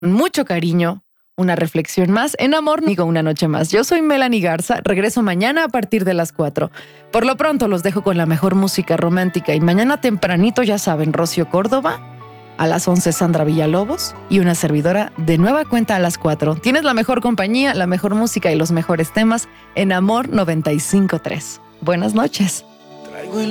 mucho cariño, una reflexión más en Amor Nigo una noche más. Yo soy Melanie Garza, regreso mañana a partir de las 4. Por lo pronto los dejo con la mejor música romántica y mañana tempranito, ya saben, Rocío Córdoba, a las 11 Sandra Villalobos y una servidora de nueva cuenta a las 4. Tienes la mejor compañía, la mejor música y los mejores temas en Amor 95.3. Buenas noches.